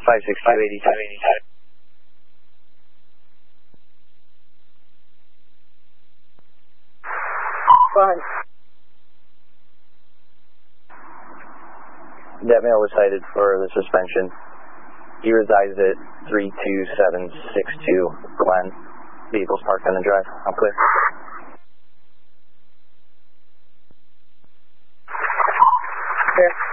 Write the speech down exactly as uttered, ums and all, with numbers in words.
five six two eighty-two. Fine. That male was cited for the suspension. He resides at three two seven six two Glen. Vehicles parked on the drive. I'm clear. Clear.